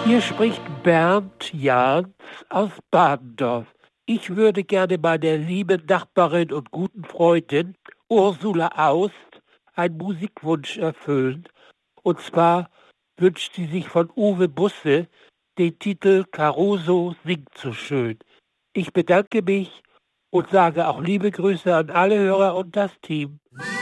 Hier spricht Bernd Jahns aus Badendorf. Ich würde gerne meiner lieben Nachbarin und guten Freundin Ursula Aust einen Musikwunsch erfüllen. Und zwar wünscht sie sich von Uwe Busse den Titel Caruso singt so schön. Ich bedanke mich und sage auch liebe Grüße an alle Hörer und das Team.